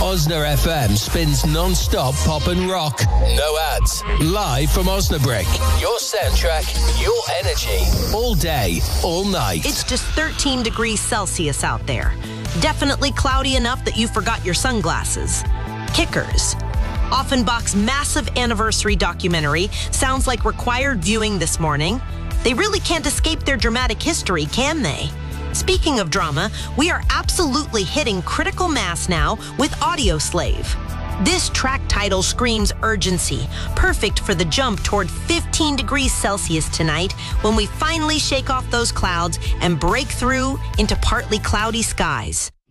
Osna FM spins non-stop pop and rock. No ads. Live from Osnabrück. Your soundtrack, your energy. All day, all night. It's just 13 degrees Celsius out there. Definitely cloudy enough that you forgot your sunglasses. Kickers. Offenbach's massive anniversary documentary sounds like required viewing this morning. They really can't escape their dramatic history, can they? Speaking of drama, we are absolutely hitting critical mass now with Audioslave. This track title screams urgency, perfect for the jump toward 15 degrees Celsius tonight when we finally shake off those clouds and break through into partly cloudy skies.